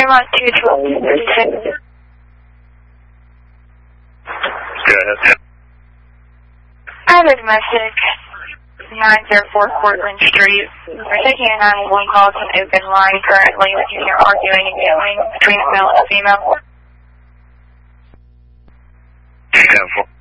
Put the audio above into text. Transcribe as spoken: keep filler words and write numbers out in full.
Fremont two twelve thirty-six. Go ahead. I have a domestic, nine oh four Cortlandt Street. We're taking a nine one one call to an open line currently. We can hear arguing and yelling between a male and a female. ten four.